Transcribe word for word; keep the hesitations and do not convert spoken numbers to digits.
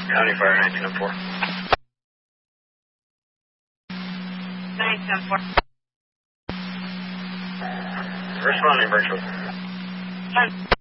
County Fire nineteen oh four. nineteen oh four. Responding virtual. Ten.